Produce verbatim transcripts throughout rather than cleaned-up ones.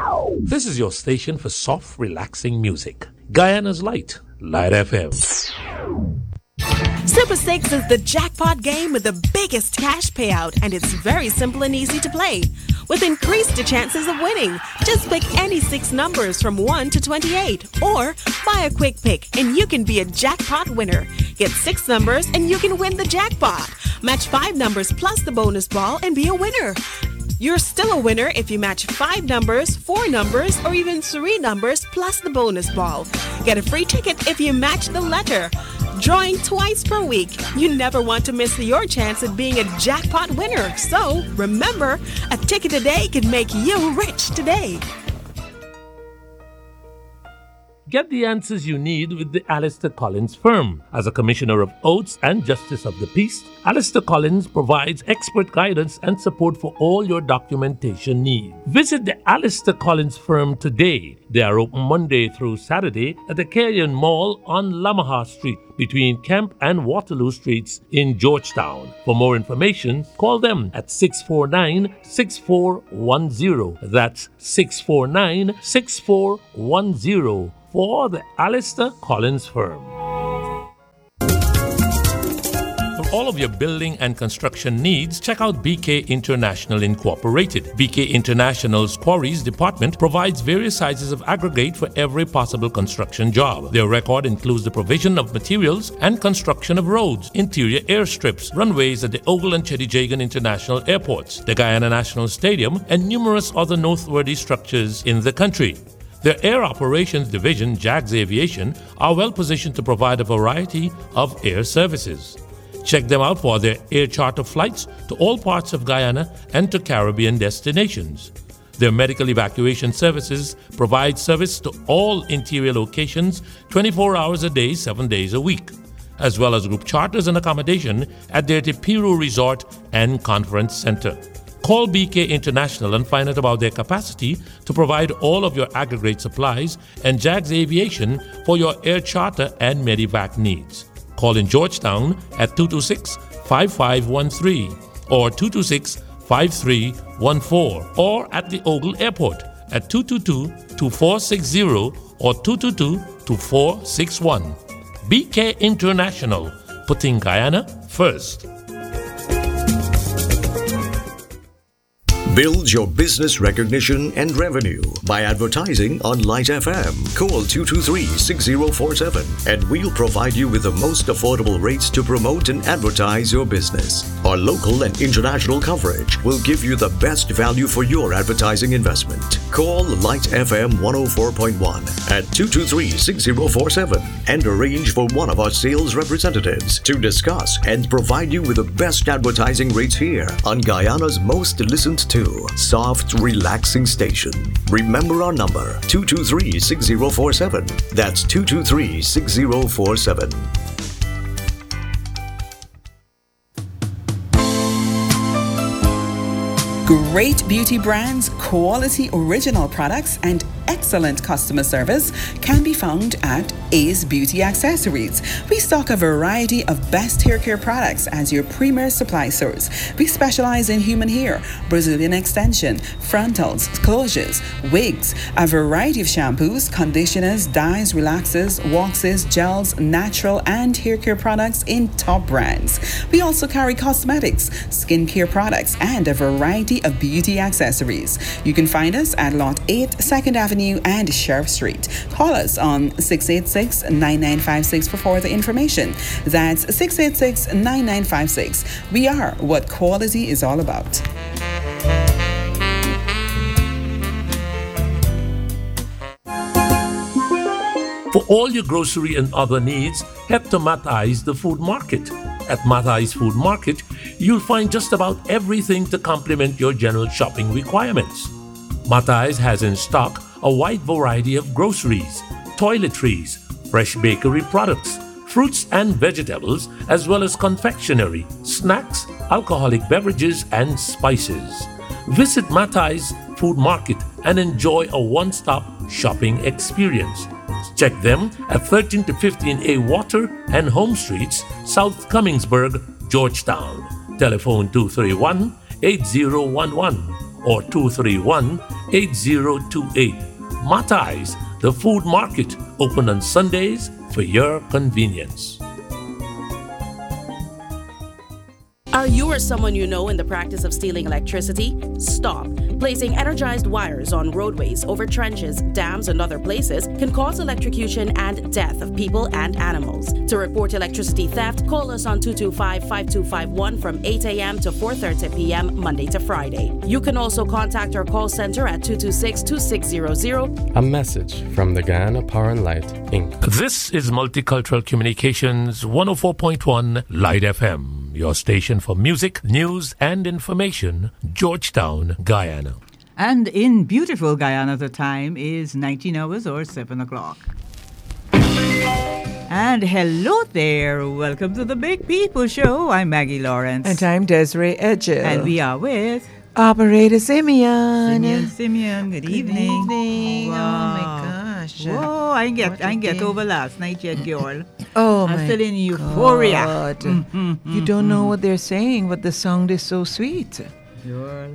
This is your station for soft, relaxing music. Guyana's Light, Light F M. Super six is the jackpot game with the biggest cash payout, and it's very simple and easy to play. With increased chances of winning, just pick any six numbers from one to twenty-eight, or buy a quick pick and you can be a jackpot winner. Get six numbers and you can win the jackpot. Match five numbers plus the bonus ball and be a winner. You're still a winner if you match five numbers, four numbers, or even three numbers plus the bonus ball. Get a free ticket if you match the letter. Drawing twice per week. You never want to miss your chance at being a jackpot winner. So, remember, a ticket a day can make you rich today. Get the answers you need with the Alistair Collins firm. As a Commissioner of Oaths and Justice of the Peace, Alistair Collins provides expert guidance and support for all your documentation needs. Visit the Alistair Collins firm today. They are open Monday through Saturday at the Carrion Mall on Lamaha Street between Kemp and Waterloo Streets in Georgetown. For more information, call them at six four nine, six four one zero. That's six four nine, six four one zero. For the Alistair Collins firm. For all of your building and construction needs, check out B K International Incorporated. B K International's Quarries Department provides various sizes of aggregate for every possible construction job. Their record includes the provision of materials and construction of roads, interior airstrips, runways at the Ogle and Chedijagan International Airports, the Guyana National Stadium, and numerous other noteworthy structures in the country. Their Air Operations Division, JAGS Aviation, are well positioned to provide a variety of air services. Check them out for their air charter flights to all parts of Guyana and to Caribbean destinations. Their medical evacuation services provide service to all interior locations twenty-four hours a day, seven days a week, as well as group charters and accommodation at their Tipiru Resort and Conference Center. Call B K International and find out about their capacity to provide all of your aggregate supplies and JAGS Aviation for your air charter and medevac needs. Call in Georgetown at two two six, five five one three or two two six, five three one four or at the Ogle Airport at two two two, two four six zero or two two two, two four six one. B K International, putting Guyana first. Build your business recognition and revenue by advertising on Light F M. Call two two three, six zero four seven and we'll provide you with the most affordable rates to promote and advertise your business. Our local and international coverage will give you the best value for your advertising investment. Call Light F M one oh four point one at two two three, six zero four seven and arrange for one of our sales representatives to discuss and provide you with the best advertising rates here on Guyana's most listened to soft, relaxing station. Remember our number, two two three, six zero four seven. That's two two three, six zero four seven. Great beauty brands, quality original products, and excellent customer service can be found at Ace Beauty Accessories. We stock a variety of best hair care products as your premier supply source. We specialize in human hair, Brazilian extension, frontals, closures, wigs, a variety of shampoos, conditioners, dyes, relaxers, waxes, gels, natural and hair care products in top brands. We also carry cosmetics, skincare products, and a variety of beauty accessories. You can find us at Lot eight, second Avenue and Sheriff Street. Call us on six eight six, nine nine five six for further information. That's six eight six, nine nine five six. We are what quality is all about. For all your grocery and other needs, head to Matthi's the Food Market. At Matthi's Food Market, you'll find just about everything to complement your general shopping requirements. Matthi's has in stock a wide variety of groceries, toiletries, fresh bakery products, fruits and vegetables, as well as confectionery, snacks, alcoholic beverages, and spices. Visit Matthi's Food Market and enjoy a one-stop shopping experience. Check them at thirteen to fifteen A Water and Home Streets, South Cummingsburg, Georgetown. Telephone two three one, eight zero one one or two three one, eight zero two eight. Matais, the food market, open on Sundays for your convenience. Are you or someone you know in the practice of stealing electricity? Stop. Placing energized wires on roadways, over trenches, dams, and other places can cause electrocution and death of people and animals. To report electricity theft, call us on two two five, five two five one from eight a.m. to four thirty p.m. Monday to Friday. You can also contact our call center at two two six, two six zero zero. A message from the Guyana Power and Light, Incorporated. This is Multicultural Communications one oh four point one Light F M, your station for music, news, and information, Georgetown, Guyana. And in beautiful Guyana, the time is nineteen hours or seven o'clock. And hello there. Welcome to the Big People Show. I'm Maggie Lawrence. And I'm Desiree Edgell. And we are with Operator Simeon. Simeon, Simeon. Good, Good evening. evening. Wow. Oh, my gosh. Whoa, I ain't get, What I ain't a get day. over last night yet, girl. Oh, I'm my still in euphoria. God. Mm-hmm, You don't know what they're saying, but the song is so sweet. Girl.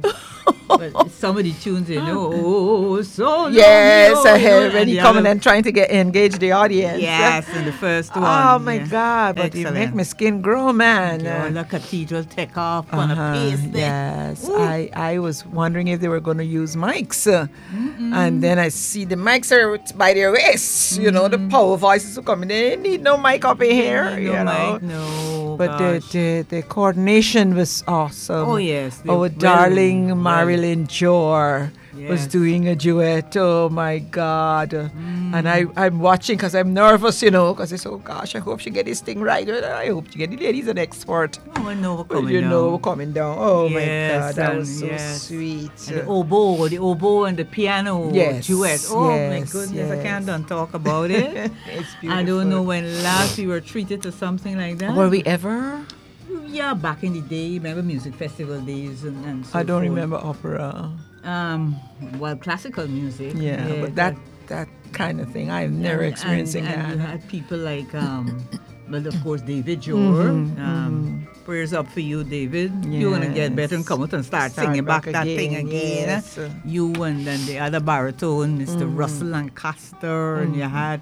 But somebody tunes in. Oh, so Yes, long, I you know, heard and when the he coming other- and trying to get engage the audience. Yes, in the first one. Oh, my yeah. God. But you Excellent. make my skin grow, man. Girl, the cathedral take off on a Uh-huh, pace there. yes, Ooh. I, I was wondering if they were going to use mics, uh, and then I see the mics are by their waists. You know, the power voices are coming. They didn't need no mic up in here. No, you know, mic, no. but the, gosh. the the coordination was awesome. Oh, yes, they our well- darling well- Marilyn Jor was Yes. doing a duet. Oh my God! And I I'm watching because I'm nervous, you know, because I said, oh gosh, I hope she get this thing right. I hope she get the lady's an expert. Oh, I know we're Well, coming you down. know, we're coming down. Oh my Yes, God, that and was so yes. sweet. And the oboe, the oboe and the piano Yes, duet. Oh my yes, goodness, I yes. can't done talk about it. It's I don't know beautiful. when last we were treated to something like that. Were we ever? Yeah, back in the day, remember music festival days and, and so I don't forth. remember opera. Um, well, classical music. Yeah, but that that kind of thing, I've never and, experienced and, in and you Ghana. had people like, um, well, of course, David Jor. Mm-hmm, um, Prayers up for you, David. You're going to get better and come out and start Start singing back, back that thing again, again. yes. You and then the other baritone, Mister Mm-hmm. Russell Lancaster, and you had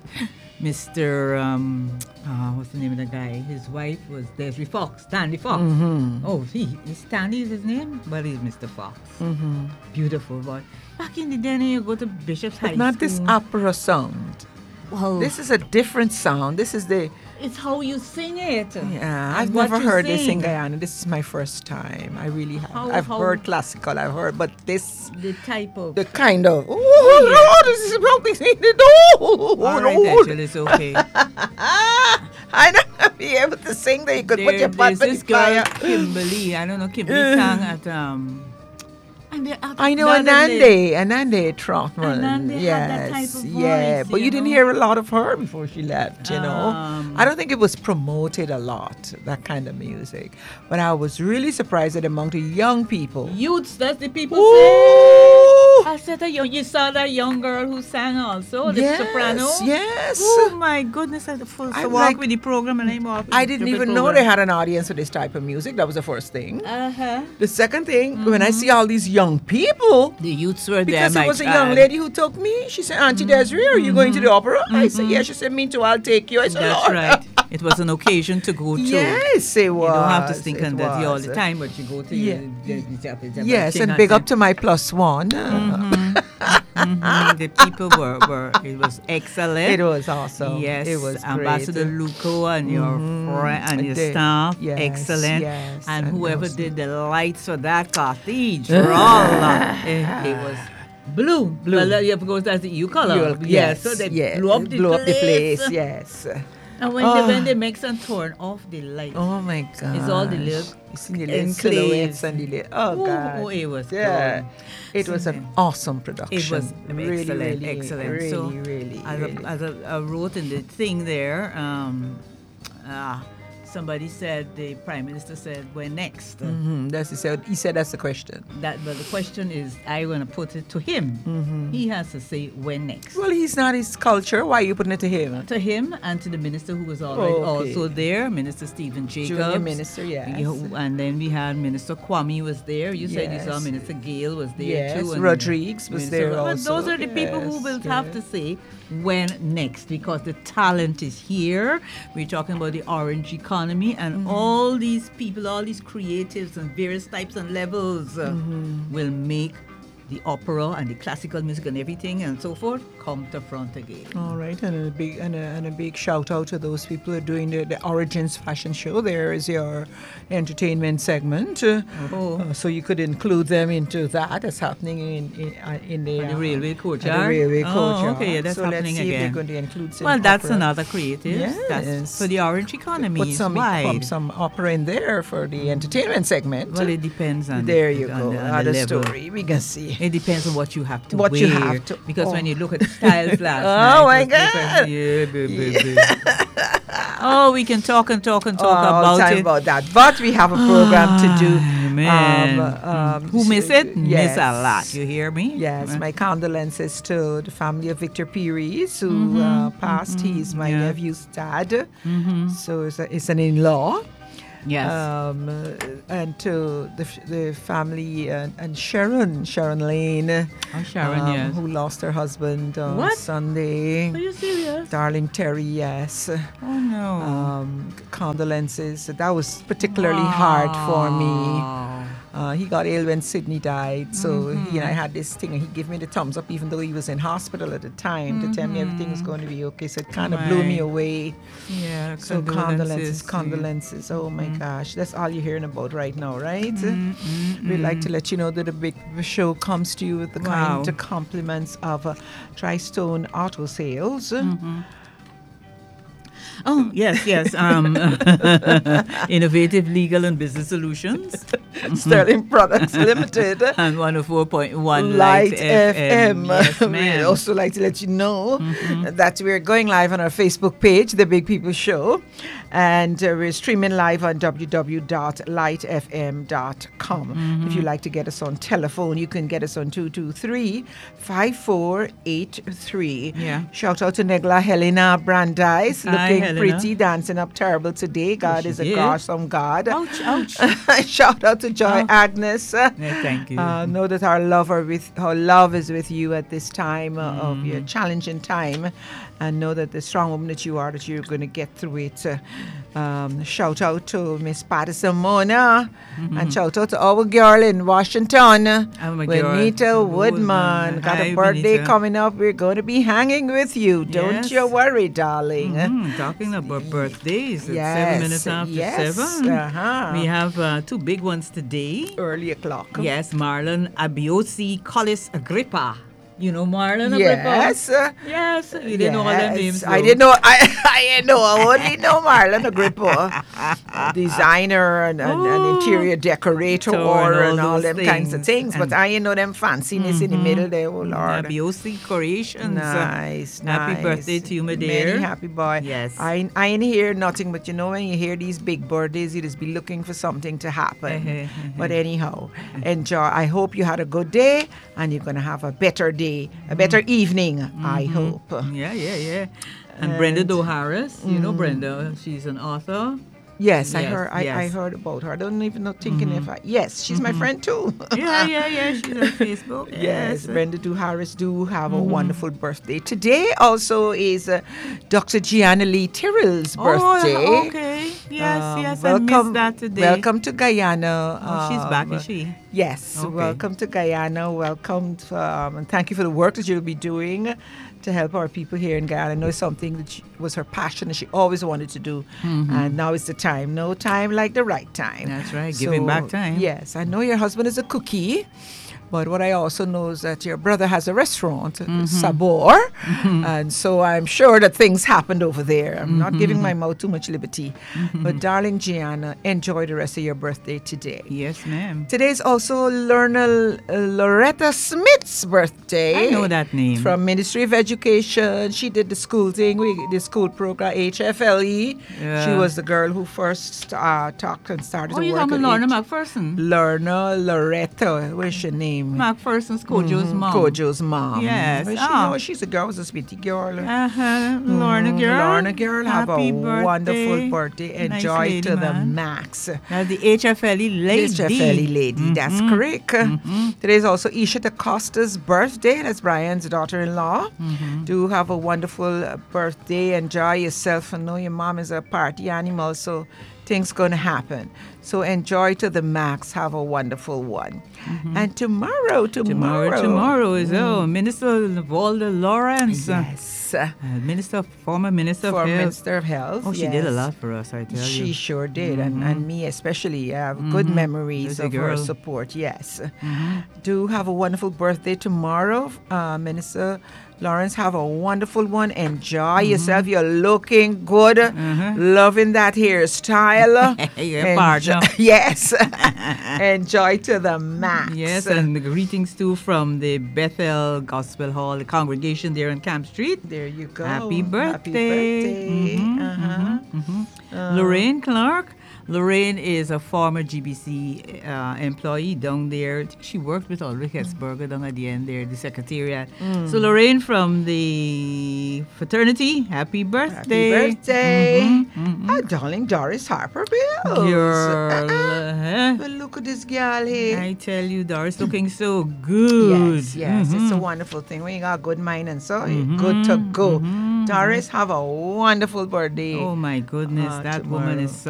Mister Um, uh, what's the name of the guy? His wife was Desiree Fox, Stanley Fox. Mm-hmm. Oh, he, is Stanley is his name? But he's Mister Fox. Mm-hmm. Beautiful boy. Back in the day, you go to Bishop's High But not School. this opera sound. Well, This is a different sound. This is the it's how you sing it. yeah. and I've what never you heard this in sing. Guyana. This is my first time. I really have. How- I've how- heard classical. I've heard, but this The type of. the kind of oh Lord, this is something the door. All right, Lord. actually, it's okay. I don't know, be able to sing that you could put There, your butt there's in this the girl, fire. Kimberly. I don't know, Kimberly sang at um. And the other- I know the other lady- Anande, Anande Trotman. Anande had yes, that type of yeah. voice, But you, you didn't know. hear a lot of her before she left, you know. Um, I don't think it was promoted a lot, that kind of music. But I was really surprised that among the young people. Youths, that's the people Ooh! say. I said that you, you saw that young girl who sang also, the yes, soprano. yes. Oh my goodness! I had to full I'm walk like- with the program and I'm off. I didn't even know they had an audience for this type of music. That was the first thing. Uh huh. The second thing, when I see all these young people, The youths were there. because my it was a young child. lady who took me. She said, Auntie Desiree, are you going to the opera? I said, yeah. She said, me too, I'll take you. I said, That's Lord. right. It was an occasion to go to. Yes, it was. You don't have to think it on that all was. the time, but you go to Yeah. the, the, the, the, the Yes, thing and at big the- up to my plus one. Mhm, the people were, were it was excellent. It was awesome. Yes, It was Ambassador great. Luco and your friend and your The- staff, yes, excellent. yes, and and whoever those- did the lights for that cathedral, eh, it was blue. Blue. Well, you have to go as the U color. You'll- yes, so they yes, blew up the blew place. up the place. Yes. And when Oh. they when they make some turn off the lights, Oh my God. It's all the little You see the little enclaves. silhouettes and the little. Oh Ooh, God. oh, it was Yeah. good. It was an awesome production. It was really, excellent, really, excellent. Really, so, really, as, really. I, as I, I wrote in the thing there, um, uh, somebody said, the Prime Minister said, when next? Mm-hmm. That's he said. He said that's the question. That, but the question is, I want to put it to him. Mm-hmm. He has to say when next. Well, he's not his culture. Why are you putting it to him? To him and to the minister who was already Okay. also there, Minister Stephen Jacobs. Junior Minister, yes. You- And then we had Minister Kwame was there. You said you saw Yes. Minister Gale was there Yes, too. and Rodriguez was there but also. Those are the people who Yes, will have yes. to say when next, because the talent is here. We're talking about the orange economy and Mm-hmm. all these people, all these creatives and various types and levels uh, Mm-hmm. will make the opera and the classical music and everything and so forth come to front again. All right, and a big and a, and a big shout out to those people who are doing the, the Origins fashion show. There is your entertainment segment, uh, Oh. uh, so you could include them into that. That's happening in in, uh, in the, At the uh, railway at courtyard? the railway Oh, courtyard. okay, yeah, that's so happening let's see again. if they're going to include some Well, that's opera. another creative. Yes. That's for the orange economy. Put It's some wide. some opera in there for the entertainment segment. Well, it depends on there you on go. the- on the Another level. story. We can see. It depends on what you have to What wear. you have to- Because when oh. you look at styles last Oh, night, my it was different. God. Yeah, baby, baby. Oh, we can talk and talk and talk all about time it. about that. But we have a program to do. Ah, man. Um, um, Who miss it? yes. Miss a lot. You hear me? Yes, Uh, my condolences to the family of Victor Pires, who uh, passed. He's my yeah. nephew's dad. So it's, a, it's an in-law. Yes. Um, uh, and to the, f- the family and, and Sharon, Sharon Lane, Oh, Sharon, um, yes. who lost her husband on What? Sunday. Are you serious? Darling Terry, yes. Oh, no. Um, condolences. That was particularly hard for me. Wow. Uh, he got ill when Sydney died, so he and I had this thing, and he gave me the thumbs up, even though he was in hospital at the time, to tell me everything was going to be okay. So it kind of blew me Right. away. Yeah, So condolences condolences, to- condolences. Oh my gosh, that's all you're hearing about right now, right? We'd like to let you know that the big show comes to you with the Wow. kind compliments of uh, Tri-Stone Auto Sales. Oh, yes, yes. Um, Innovative Legal and Business Solutions. Sterling Products Limited. And one oh four point one Light, Light, F M. Yes, We'd ma'am. also like to let you know that we're going live on our Facebook page, The Big People Show, and uh, we're streaming live on w w w dot light f m dot com. If you'd like to get us on telephone, you can get us on two two three, five four eight three. Yeah. Shout out to Negla Helena Brandeis, Hi, looking Helena. pretty, dancing up terrible today. God she is a did. awesome God. Ouch, ouch. Shout out to Joy Oh. Agnes. Yeah, thank you. Uh, know that our love are with our love is with you at this time uh, of Mm. your challenging time, and know that the strong woman that you are, that you're going to get through it. Uh, um, shout out to Miss Patterson Mona, and shout out to our girl in Washington, Oh, my girl. Benita Woodman. Woodman. Got Hi, a birthday Benita. coming up. We're going to be hanging with you. Don't Yes. you worry, darling. Mm, talking about birthdays, it's Yes, seven minutes after yes, seven. uh-huh. We have uh, two big ones today. Early o'clock. Yes, Marlon Abiosi Collis Agrippa. You know Marlon Agrippa? Yes. uh, Yes, you didn't know all them names. I though. didn't know. I I didn't know. I only know Marlon Agrippa, designer and, and, and Oh, interior decorator so and all and all those them kinds of things. things. But And- I didn't know them fanciness in the middle there. Oh Lord. Abiosi Creations. Nice, Happy nice. birthday to you, my dear. Many happy boy. Yes. I I ain't hear nothing, but you know when you hear these big birthdays, you just be looking for something to happen. But anyhow, enjoy. I hope you had a good day, and you're gonna have a better day, a better evening. I hope. Yeah, yeah, yeah. And, Brenda Doe Harris, you know Brenda, she's an author. Yes, I Yes, heard. I, I yes. heard about her. I don't even know thinking if I. Yes, she's my friend too. Yeah, yeah, yeah, she's on Facebook. Yes, Brenda Do Harris do have a wonderful birthday. Today also is uh, Doctor Gianna Lee Tyrrell's birthday. Oh, okay. Yes, Um, yes, welcome, I missed that today. Welcome to Guyana. Oh, she's back, um, is she? Yes, Okay. welcome to Guyana. Welcome to, um, and thank you for the work that you'll be doing to help our people here in Guyana. I know it's something that she, was her passion and she always wanted to do. And now is the time. No time like the right time. That's right, giving back time. Yes, I know your husband is a cookie. But what I also know is that your brother has a restaurant, mm-hmm. Sabor, mm-hmm. and so I'm sure that things happened over there. I'm mm-hmm. not giving my mouth too much liberty. Mm-hmm. But darling Gianna, enjoy the rest of your birthday today. Yes, ma'am. Today is also Learner uh, Loretta Smith's birthday. I know that name. From Ministry of Education. She did the school thing, we the school program, H F L E. Yeah. She was the girl who first uh, talked and started oh, to you work call at me Lorna H- McPherson? Lorna Loretta. What's your name? McPherson's Kojo's mm-hmm. mom. Kojo's mom. Yes. Well, she, oh. know, she's a girl, was a sweetie girl. Uh-huh. Mm, Lorna girl. Lorna girl, have Happy a birthday. wonderful birthday. Enjoy nice lady, to man. the max. That's the H F L E lady. H F L E lady, mm-hmm. that's correct. Mm-hmm. Today is also Isha DaCosta's birthday. That's Brian's daughter-in-law. Mm-hmm. Do have a wonderful uh, birthday. Enjoy yourself. I know your mom is a party animal, so things going to happen. So enjoy to the max. Have a wonderful one. Mm-hmm. And tomorrow, tomorrow. Tomorrow, tomorrow is, mm. oh, Minister Walda Lawrence. Yes. Uh, Minister, former Minister former of Health. Minister of Health. Oh, she yes. did a lot for us, I tell she you. She sure did. Mm-hmm. And, and me especially. I have mm-hmm. good memories There's of her support. Yes. Mm-hmm. Do have a wonderful birthday tomorrow, uh, Minister Lawrence. Have a wonderful one. Enjoy mm-hmm. yourself. You're looking good. Mm-hmm. Loving that hairstyle. You're Enjo- Yes. Enjoy to the max. Yes, and the greetings too from the Bethel Gospel Hall, the congregation there on Camp Street. There you go. Happy birthday. Happy birthday. Mm-hmm, uh-huh. mm-hmm. Uh, Lorraine Clark. Lorraine is a former G B C uh, employee down there. She worked with Ulrich Hetzberger down at the end there, the secretariat. Mm. So Lorraine from the fraternity, happy birthday. Happy birthday. Mm-hmm, mm-hmm. Oh, darling Doris Harper Bills. Girl. Uh-huh. Well, look at this girl here. I tell you, Doris looking so good. Yes, yes. Mm-hmm. It's a wonderful thing. When you got a good mind and so mm-hmm. good to go. Mm-hmm. Doris, have a wonderful birthday. Oh, my goodness. Uh, that tomorrow. woman is so